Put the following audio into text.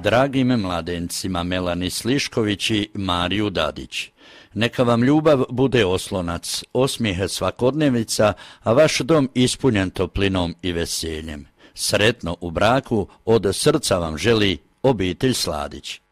dragim mladencima Melani Slišković i Mariju Dadić. Neka vam ljubav bude oslonac, osmijehe svakodnevica, a vaš dom ispunjen toplinom i veseljem. Sretno u braku, od srca vam želi obitelj Sladić.